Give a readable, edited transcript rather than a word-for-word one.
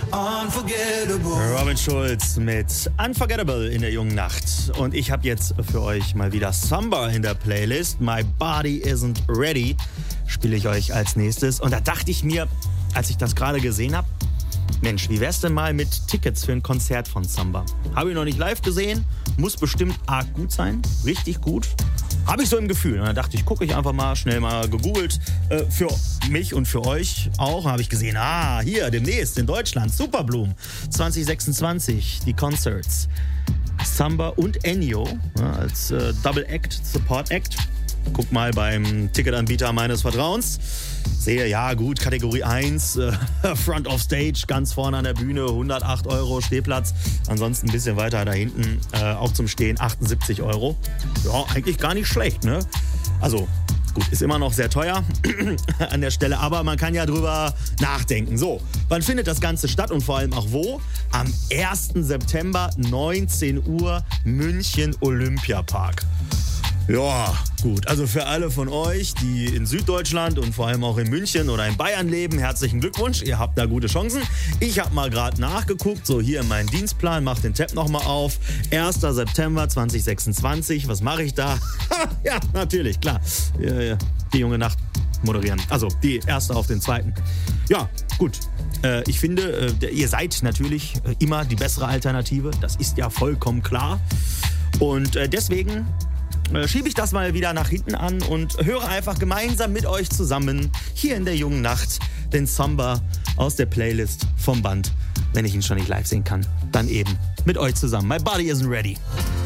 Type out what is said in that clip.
Unforgettable. Robin Schulz mit Unforgettable in der jungen Nacht. Und ich habe jetzt für euch mal wieder Samba in der Playlist. My Body Isn't Ready spiele ich euch als nächstes. Und da dachte ich mir, als ich das gerade gesehen habe, Mensch, wie wär's denn mal mit Tickets für ein Konzert von Samba? Habe ich noch nicht live gesehen, muss bestimmt arg gut sein, richtig gut. Habe ich so im Gefühl. Und dann dachte ich, gucke ich einfach mal, schnell mal gegoogelt. Für mich und für euch auch habe ich gesehen, hier demnächst in Deutschland, Superblumen 2026, die Concerts. Samba und Ennio als Double Act, Support Act. Guck mal beim Ticketanbieter meines Vertrauens. Sehe, ja gut, Kategorie 1, Front of Stage, ganz vorne an der Bühne, 108 € Stehplatz. Ansonsten ein bisschen weiter da hinten, auch zum Stehen, 78 €. Ja, eigentlich gar nicht schlecht, ne? Also, gut, ist immer noch sehr teuer an der Stelle, aber man kann ja drüber nachdenken. So, wann findet das Ganze statt und vor allem auch wo? Am 1. September, 19 Uhr, München Olympiapark. Ja, gut. Also für alle von euch, die in Süddeutschland und vor allem auch in München oder in Bayern leben, herzlichen Glückwunsch. Ihr habt da gute Chancen. Ich habe mal gerade nachgeguckt, so hier in meinen Dienstplan, mach den Tab nochmal auf. 1. September 2026, was mache ich da? Ja, natürlich, klar. Die junge Nacht moderieren. Also die erste auf den zweiten. Ja, gut. Ich finde, ihr seid natürlich immer die bessere Alternative. Das ist ja vollkommen klar. Und deswegen schiebe ich das mal wieder nach hinten an und höre einfach gemeinsam mit euch zusammen hier in der jungen Nacht den Samba aus der Playlist vom Band. Wenn ich ihn schon nicht live sehen kann, dann eben mit euch zusammen. My Body Isn't Ready.